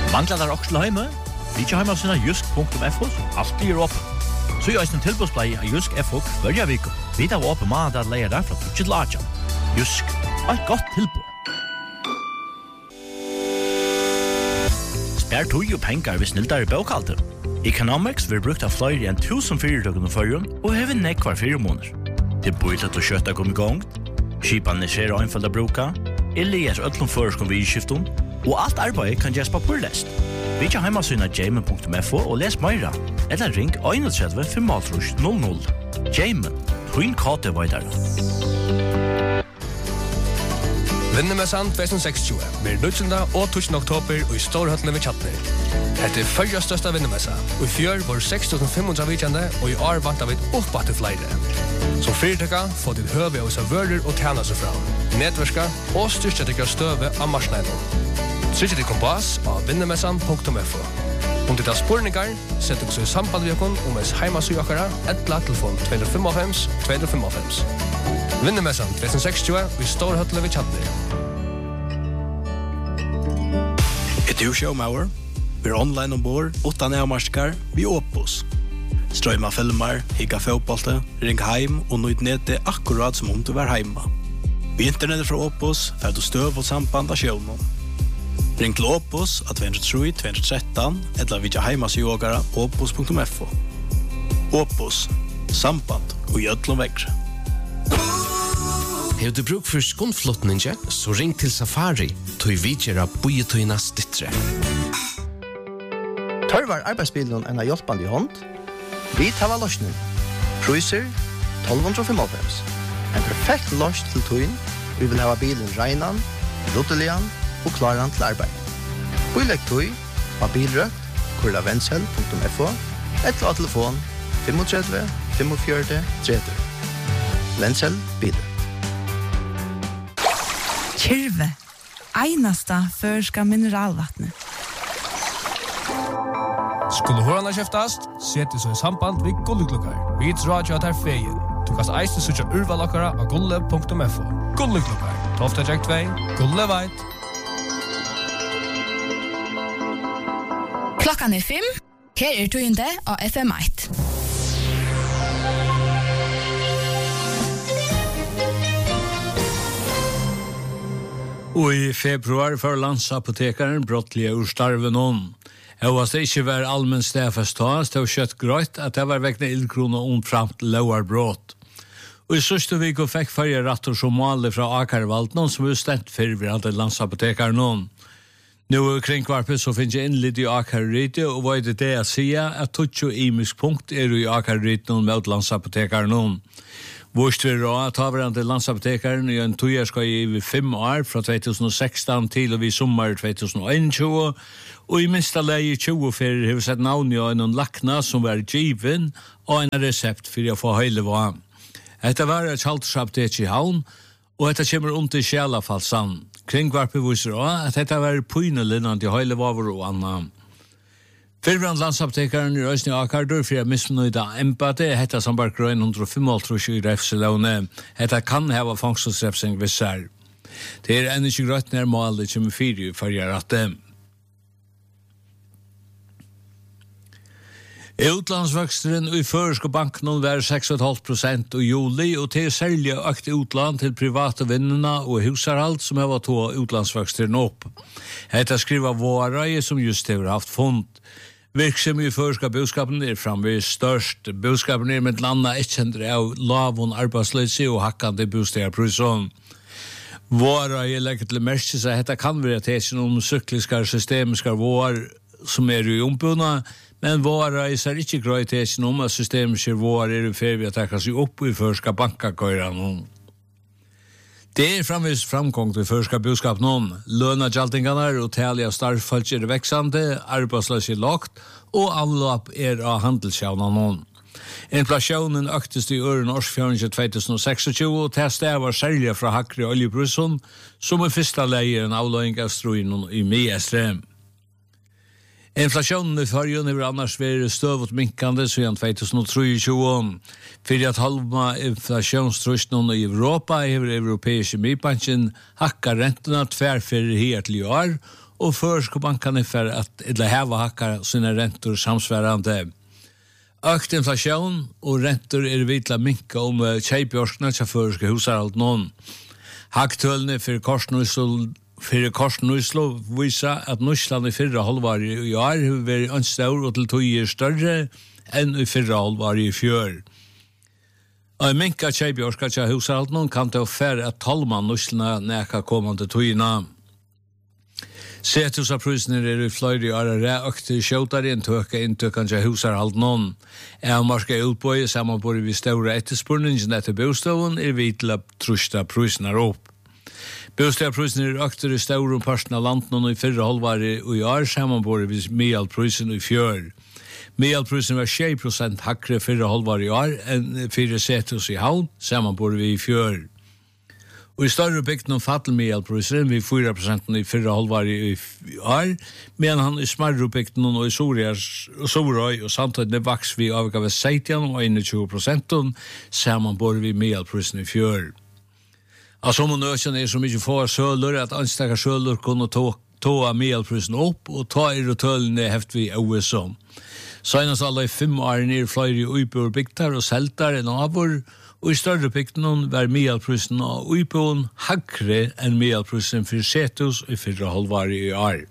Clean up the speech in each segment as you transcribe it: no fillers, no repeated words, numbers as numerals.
Manglar der også hjemme? Vi ikke hjemme sine jysk.fo, alt blir åpen. Så gjør en tilbudsblei av Jysk FO hver vik. Vi tar åpen mandag leier der fra 2 til 8. Jysk, et godt tilbud. Spær tog og penger hvis nildar i bøkalter. Economics vil brukt av flere enn 1000 fyrirtøkene førjen og hever nekk hver 4 måneder. Det bor til å kjøtta kom i gang, skipan er einfalt å bruka, eller øtlom føreskom vi i skiften, og alt arbeid kan gjøres papurlest. Vi kan heimasyna jamen.fo og les meira, eller ring 31 500. Jamen, hun kate veidare. Vinnemessan 2060 blir 19. og 20. oktober og i Storhøttene ved Kjattner. Dette fyrja største vinnemessa, og i fjør var 6.500 vikjande, og i år vant vi oppbatt til flere. Som fyrtøkka får til høve av servører og tjene seg fra, netverska og styrke til støve av marsneiden. Trykk til kompass av vinnemessan.fo. Om det er spurningar, sett dere så i samband med dere om ens heimasøkere, etla telefon 255-255. Vinnemessan 2060 i Storhøttene ved Kjattner. Du showmauer, vi online ombord, 8 nærmarskar, vi Opus. Strøyma filmer, higga fotbollte, ring heim og nøyd nede akkurat som om du var heima. Vi internettet fra Opus, fer du støv og samband av sjøvnen. Ring til Opus av 203-213, eller vidja heimasjågara opus.fo. Opus, samband og gjødlom vekkre. Har du bruk for skånflottninge, så ring til Safari, tog vidgjera bojetøyna stittre. Tørvar arbeidsbilen en av hjelpende hånd? Vi tar løsning. Priser 1295. En perfekt løs til tøyen. Vi vil ha bilen regnan, luttelian og klaran til arbeid. Bilegg tøy av bilrøkt, kurlavensel.fo, eller av telefon 35 45 30. Vensel bilen. Kyrve, einasta førska mineralvattnet. Skulle hårene kjeftast, sett så i samband ved Gulleklukkar. Vi tror at er feien. Du kan eiste søtja urvalokkara av gulle.fo. Gulleklukkar, Tofta Jack 2, Gulle veit. Klokkan 5, her tøyende av FM1. Og i februar for landsapotekaren brottlige ur starven om. Jeg var det ikke var allmenn stedfest tas, det var kjøtt grøyt at det var vekkne ildkrona omframt lovar brott. Og i sørste vik fikk fyrir rattor som maler fra Akarvald, noen som var stemt fyrir vi hadde landsapotekaren noen. Nå kringkvarpet så finnes jeg innlitt i Akarrite, og hva er det jeg sier, at tutsi imisk punkt i Akarrite noen med landsapotekaren noen. Vårt vi råd tar hverandre landsapotekaren i en tøyer skal i 5 år, fra 2016 til og vi sommar 2021, og i minsta leie 20 fyrir har vi sett navn i en lakna som var given, og en resept for å få høyle hva. Dette var et kjaltsapotek i havn, og dette kommer til Sjælafallsand. Kringvarpet viser også at dette var pynelinnende til høyle hva og annet. Fyrbrand landsapotekaren i Øsne Akardur for å misnøyda empate, hetta som bare grøn 155 i refselåne. Hetta kan heva fangstelsrefsing vissar. Det enn ikke grøtt nær mål, det kommer 4 i fyrir ratte. Utlandsvøksteren i Føreske banken var 6,5% i juli, og til særlig økt utland til private vinnene og husarhald som har to utlandsvøksteren opp. Hetta skriver Vårøye som just har haft fond. Virksomhet i Føreske budskapen framvis størst. Budskapen med landa kjendre av lavon arbeidsløse og hakkande bostegarprisen. Vårøye legger til merke seg at dette kan være tesen om sykliske systemiske vår som i ombunna, men våra ser ikke grøytesen om at systemiske vår i ferdig at takka seg opp i Føreske bankakøyran. Det framvis framgångt i Føreske budskap noen. Lønagjaltingarna og tali av startfølge veksande, arbeidsløse lagt, og avløp av handelskjavna noen. Inflasjonen øktest i øren årsfjøringen 2026, og testet var særlig fra hakre oljebrusen, som i første leie en avløying av struinen i Miestrem. Inflasjonen i førjen er annars vært støvut minkande siden 2023. For at halva inflasjonstrusjonen i Europa hever europeiske mibanken hakka rentene tverrfyrir her til i år, och förska bankarna för att eller häva hackar sina räntor samsvarande. Ökt inflation och räntor är vitla minka om tjejbjörskna till förska husaralt någon. Hacktölne för Korsnøyslo visa att Norsland i fyrra halvår i år har vært en stor og til 2 år større enn i fyrra halvår i fjør. Og minka tjejbjørska til husaralten kan det færre at talman Norsland neka kommande tøyina. Setusaprusner i fløyre i året økte kjøtare inntøkken til husaralten. Marska utbøy sammanbord vi store etterspurningen etter bostaden vi til å trusta prusner opp. Bostadsprisen økte i store parten av landet i fyrre halvår i år sammenbord vi medelprisen i fjør. Medelprisen var 6% hakkere fyrre halvår i år enn 4 setus i havn sammenbord vi i fjør. Og i større bygden om fattel medelprisen vi 4% i fyrre halvår i år, men han i smarre bygden og i Sorøy og samtidig vaks vi avgav 16 og 21% sammenbord vi medelprisen i fjør. Altså om nøkken er så mye få søler at anstakker søler kunne ta medelprisen opp og ta i rotølene heft vi OSO. Senast alle 5 år nere flere uibor bygtar og seltar enn avur, og i større bygden var medelprisen av uiboen hakkre enn medelprisen for setus i 4 halvår i år.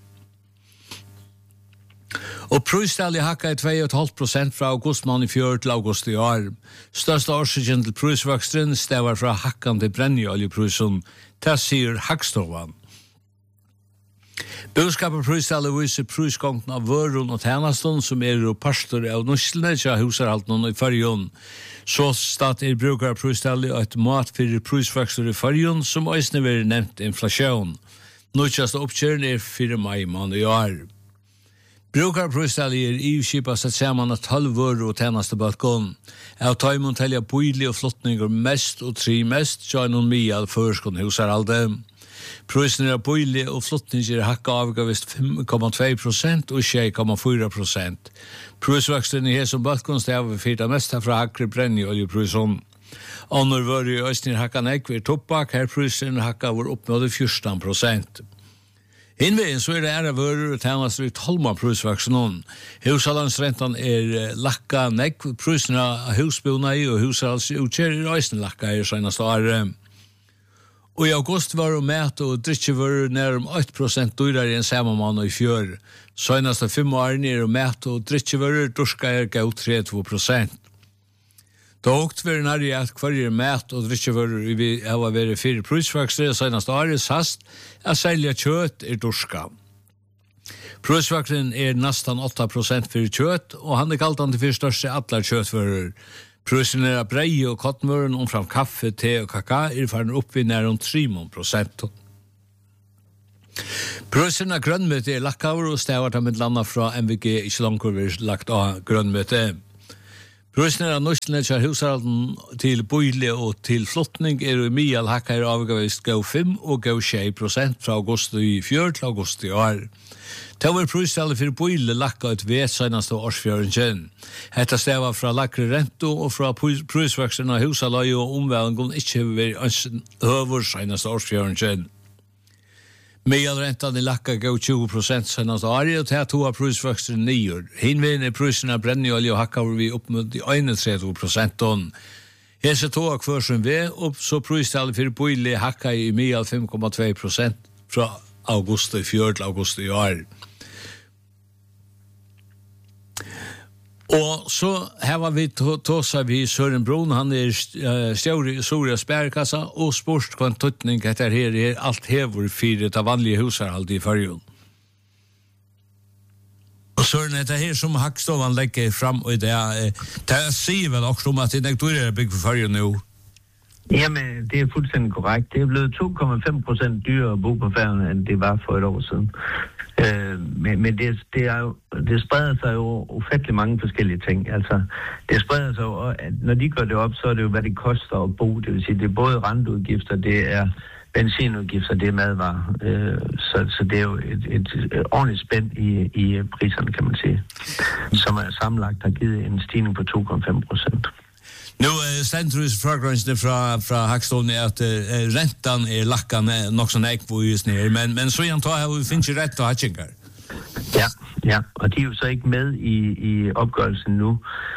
Og prøystallet hakka i 2,5% fra augustmåned i fjør til august i år. Største årsaken til prøysvakstren stevar fra hakkan til brennoljeprøysen, det sier Hackstovan. Budskapet prøystallet viser prøysgången av vøren og tjenestånd som og pastor av norskene til husarhalten i Fyrjon. Så stat brukar prøystallet et mat for prøysvakster i Fyrjon som også vil nevnt inflasjon. Nødkjast oppkjøren 4 mai måned i år. Brukarprøystallet EU-kipa satt sammen av 12 vører og tjenestebalkon. Av taimon telja bøylig og flottninger mest og 3 mest, så er noen mye av førskånd husaralde. Prøysene av bøylig og flottninger hakka avgavist 5,2% og 6,4%. Prøysvaksten i hesson balkon stav fyrta mest fra hakre brennoljeprøysen. Annor vører i østner hakka nekver tobak, her prøysene hakka var oppnådd 14%. Innvegen så det ære vører og tjenester i 12 prøysvaksen. Husalansrentan lakka nekk, prøysene av husbona i og husalansutgjør reisende lakka i seneste året. Og i august var det mat og drikkevører nær 8% dyrere enn samme måned i fjør. Seneste 5 år nær mat og drikkevører dorska gav 32%. Da åkt vi nærlig at hver mat og drikkevører vi har vært 4 prøysvakser senest året sast at selja kjøtt dorska. Prøysvaksen nesten 8% for kjøtt, og han kalt han til for største atler kjøttfører. Prøysen av brei og kottmøren omfram kaffe, te og kaka farin opp i nær 3%. Prøysen av grønnmøte lakkaver og stavar med landa fra MVG ikke langt over lagt av grønnmøte. Prøysene av norskene til husaralden til bøyle og til flottning i Mial hakkar avgavist gav 5 og gav 6% fra august i fjør til august i år. Det var prøystallet for bøyle lakka et vet senast av årsfjøringen. Hetta stava fra lakre rento og fra prøysvaksen av husaralden og omvælen ikke vært høver senast av årsfjøringen. Medelrentan i lakka gav 20% senast året, og til to av prøysvaksten 9. Hinvegen prøysen av brennolje og hakka var vi opp mot 31%. Hese to av kvørsen ved, og så prøystallet for bøyle hakka i medel 5,2% fra august i fjør til august i år. Og så her var vi tåsa vi Søren Brun, han stjåri i Soria Spærkassa og spørst hva en tøtning etter her alt hever fyrir av vanlige husarhald i Fyrjon. Og Søren, etter her som Hackstovan legger fram og det sier vel også om at det er bygg for Fyrjon nå? Jamen, det fuldstændig korrekt. Det blevet 2,5% dyrere at bo på Færøerne, end det var for et år siden. Men det spreder sig jo ufattelig mange forskellige ting. Altså, det spreder sig jo, at når de gør det op, så er det jo, hvad det koster at bo. Det vil sige, det er både renteudgifter, det er benzinudgifter, det er madvarer. Så det er jo et ordentligt spænd i priserne, kan man sige, som er sammenlagt har givet en stigning på 2,5%. Nu stentrus frågorna från Hackstone är att räntan är lackan nog så näck på just nu men så jag tar vi finns ju rätt att hatchingar. Ja, och de är ju så ikke med i opgørelsen nu.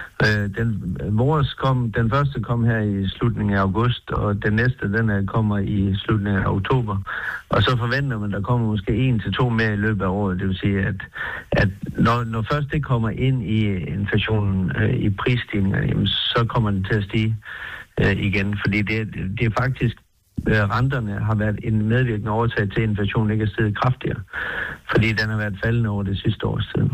Den første kom her i slutningen af august, og den næste, den kommer i slutningen af oktober. Og så forventer man, der kommer måske 1 til 2 mere i løbet af året. Det vil sige, at når først det kommer ind i inflationen, i prisstigninger, jamen, så kommer det til at stige igen. Fordi det er faktisk renterne har været en medvirkende årsag til, at inflationen ikke er steget kraftigere. Fordi den har været faldende over det sidste års tid.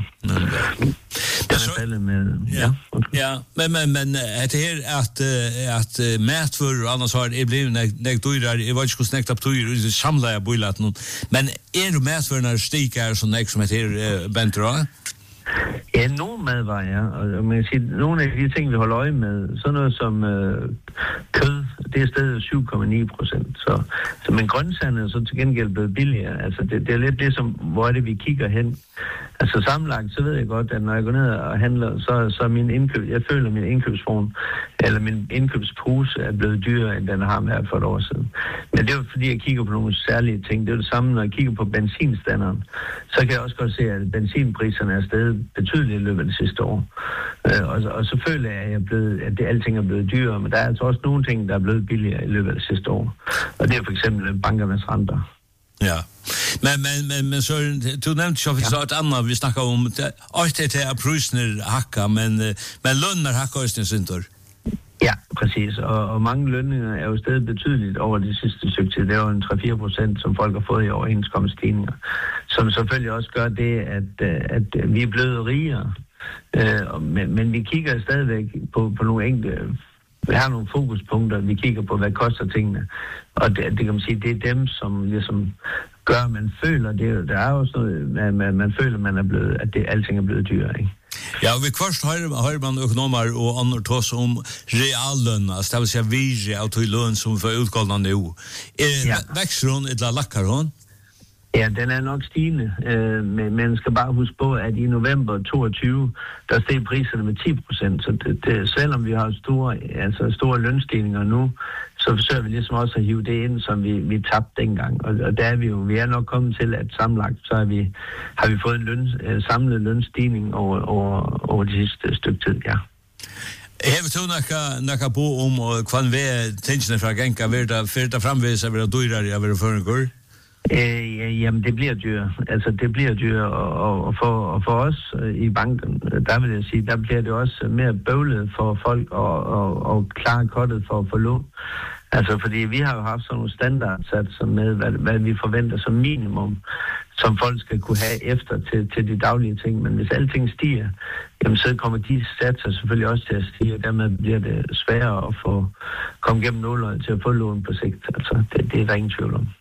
Den er faldet med... Ja, men det her at matfør og annars har det blevet nægt dyrere, jeg var ikke skulle snægt op dyrere, det samler jeg bøylet noen. Men er matførene stikker som nægt som heter Bentra? Ja, nogle madvarer, ja. Og man kan sige, nogle af de ting, vi holder øje med, sådan noget som kød, det er stedet 7,9%. Så men grøntsagerne er så til gengæld blevet billigere. Altså, det er lidt det, som, hvor er det, vi kigger hen. Altså sammenlagt, så ved jeg godt, at når jeg går ned og handler, så er jeg føler, min indkøbsform, eller min indkøbspose er blevet dyrere, end den har været for et år siden. Men det er jo fordi, jeg kigger på nogle særlige ting. Det er jo det samme, når jeg kigger på benzinstandarden. Så kan jeg også godt se, at benzinpriserne er steget betydeligt i løbet af det sidste år. Og så føler jeg, at alting er blevet dyrere, men der er altså også nogle ting, der er blevet billigere i løbet af det sidste år. Og det er for eksempel bankernes renter. Ja. Men så du nämnde så så att Anna vi snackar om att det är prisner hacka men löner hackar just inte. Ja, præcis. Og mange lønninger er jo stadig betydeligt over det sidste stykke tid. Det er jo en 3-4%, som folk har fået i overenskomststigninger. Som selvfølgelig også gør det, at vi er blevet rigere. Men vi kigger stadigvæk på nogle enkelte... Vi har nogle fokuspunkter, vi kigger på, hvad koster tingene. Og det kan man sige, det er dem, som ligesom gør, at man føler, der er jo sådan, man føler, man er blevet, at alting er blevet dyrere, ikke? Ja, og vi først hører man økonomer og andre tås om realløn, altså det vil sige virre av til løn som vi får utgående nu. Vækster hun eller lakker hun? Ja, den er nok stigende, men man skal bare huske på, at i november 22, der steg priserne med 10%, så selvom vi har store lønstigninger nu, så forsøger vi ligesom også at hive det ind, som vi tabte dengang. Og der er vi er nok kommet til, at sammenlagt, så har vi fået en samlet lønstigning over det sidste stykke tid, ja. Har vi tog nakka på om hva vi tingene fra Genka, vil der fremvise at vi er dyrere at vi er føringur? Jamen, det bliver dyrt. Altså, det bliver dyrt, og for os i banken, der vil jeg sige, der bliver det også mere bøvlet for folk og klare kottet for at få lån. Altså, fordi vi har jo haft sådan nogle standardsatser med, hvad vi forventer som minimum, som folk skal kunne have efter til de daglige ting. Men hvis alting stiger, jamen, så kommer de satser selvfølgelig også til at stige, og dermed bliver det sværere at komme gennem nåløjet til at få lån på sigt. Altså, det er der ingen tvivl om.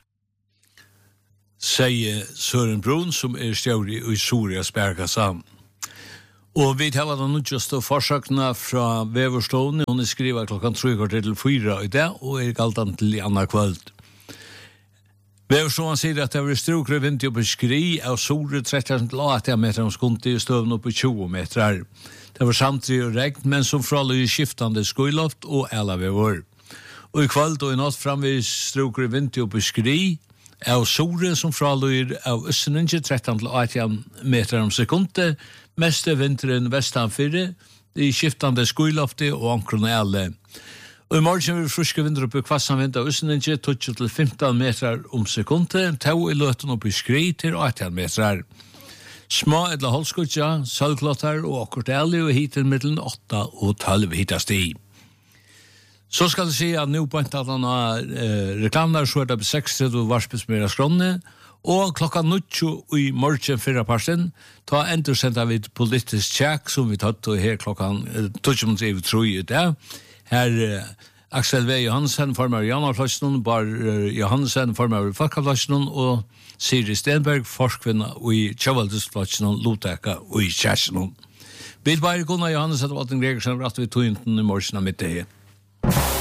Sier Søren Brun, som stjørig i Soria Sperga sammen. Og vi taler da nå just forsøkene fra Veverstående. Hun skriver klokken 3:45 i dag, og galtan til i andre kvöld. Veverstående sier at det var strukere vind oppe i skri av Soria 30 meter om skunti i støvn oppe i 20 meter. Det var samtidig regn, men som fralig i skiftande skoiloft og elavever. Og i kvöld og i natt framvis strukere vind oppe i skri av Soria som fralyr av Øsseninge 13-18 meter om sekundet, meste vinteren vestanfyrre, i skiftande skoilofte og ankrone alle. Og i morgen vil friske vinter oppe i kvassan vind av Øsseninge 12-15 meter om sekundet, tau i løten oppe i skri til 18 meter. Små edla holdskutja, sølvklottar og akkord alle og hiten middelen 8 og 12 hitast i. Så skal det si at nå på en av reklamer så det på 6:30 og varspesmera skronne, og klokka 9 i morgen 4 ta endursenda vi et politisk tjekk som vi tatt og her klokkan 12:03 i dag. Her Axel V. Johansen, formar Janarflasjonen, Bar Johansen, formar Folkaflasjonen, og Siri Stenberg, forskvinna i Tjøvaldesflasjonen, Loteka og i Kjersjonen. Vi bare Gunnar Johansen og Alten Gregersen, rett vi tog inn i morgen av midt det her.